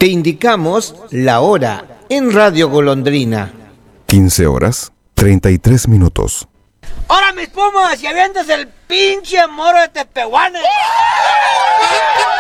Te indicamos la hora en Radio Golondrina. 15 horas, 33 minutos. ¡Ahora mis pumas! ¡Y avientas el pinche moro de Tepehuanes!